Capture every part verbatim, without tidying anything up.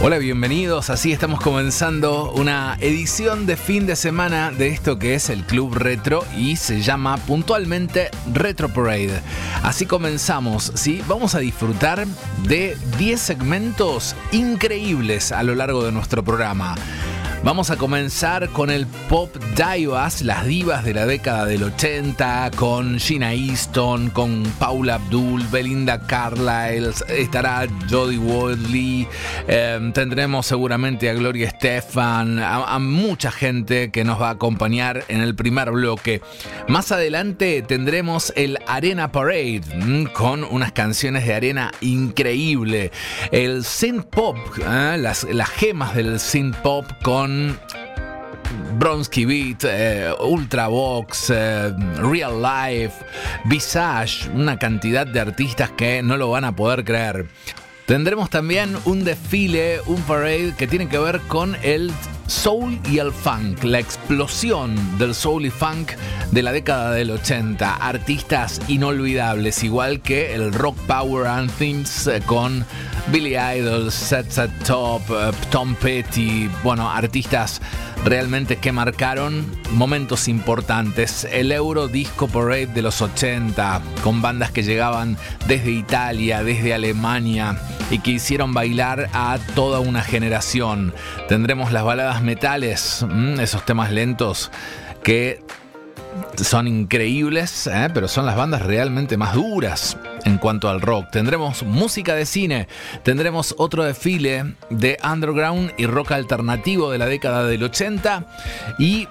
Hola, bienvenidos. Así estamos comenzando una edición de fin de semana de esto que es el Club Retro y se llama puntualmente Retro Parade. Así comenzamos, ¿sí? Vamos a disfrutar de diez segmentos increíbles a lo largo de nuestro programa. Vamos a comenzar con el pop divas, las divas de la década del ochenta, con Sheena Easton, con Paula Abdul, Belinda Carlisle, estará Jodie Watley, eh, tendremos seguramente a Gloria Estefan, a, a mucha gente que nos va a acompañar en el primer bloque. Más adelante tendremos el Arena Parade, mmm, con unas canciones de arena increíble. El synth pop, eh, las, las gemas del synth pop con Bronski Beat, eh, Ultravox, eh, Real Life, Visage, una cantidad de artistas que no lo van a poder creer. Tendremos también un desfile, un parade que tiene que ver con el soul y el funk, la explosión del soul y funk de la década del ochenta. Artistas inolvidables, igual que el rock power anthems con Billy Idol, Set Set Top, Tom Petty, bueno, artistas realmente que marcaron momentos importantes. El Euro Disco Parade de los ochenta, con bandas que llegaban desde Italia, desde Alemania y que hicieron bailar a toda una generación. Tendremos las baladas metales, esos temas lentos que son increíbles, ¿eh? Pero son las bandas realmente más duras en cuanto al rock. Tendremos música de cine, tendremos otro desfile de underground y rock alternativo de la década del ochenta y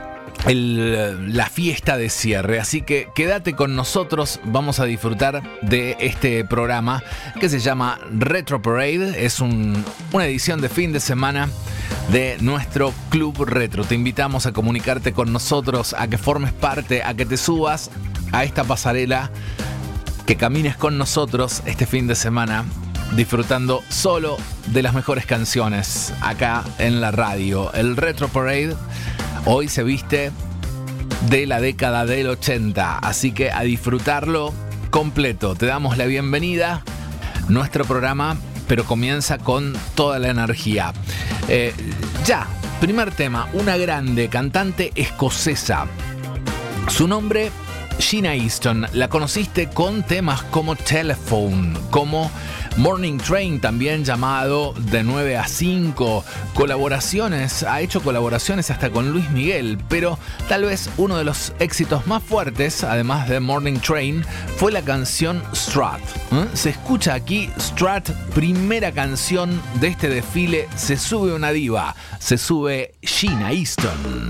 El, la fiesta de cierre. Así que quédate con nosotros, vamos a disfrutar de este programa que se llama Retro Parade. Es un, una edición de fin de semana de nuestro Club Retro. Te invitamos a comunicarte con nosotros, a que formes parte, a que te subas a esta pasarela, que camines con nosotros este fin de semana disfrutando solo de las mejores canciones acá en la radio. El Retro Parade hoy se viste de la década del ochenta, así que a disfrutarlo completo. Te damos la bienvenida. Nuestro programa, pero comienza con toda la energía. Eh, ya, primer tema, una grande cantante escocesa. Su nombre, Sheena Easton. La conociste con temas como Telephone, como Morning Train, también llamado De nueve a cinco, colaboraciones, ha hecho colaboraciones hasta con Luis Miguel, pero tal vez uno de los éxitos más fuertes, además de Morning Train, fue la canción Strut. ¿Eh? Se escucha aquí Strut, primera canción de este desfile. Se sube una diva, se sube Sheena Easton.